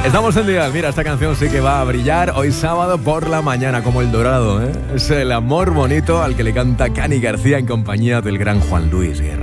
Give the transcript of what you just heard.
Estamos en día. Mira, esta canción sí que va a brillar hoy sábado por la mañana, como el dorado, ¿eh? Es el amor bonito al que le canta Cani García en compañía del gran Juan Luis Guerra.